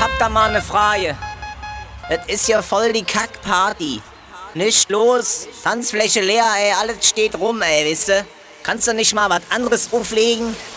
hab da mal eine Frage. Das ist ja voll die Kackparty. Nicht los, Tanzfläche leer, ey, alles steht rum, ey, weißt du? Kannst du nicht mal was anderes auflegen?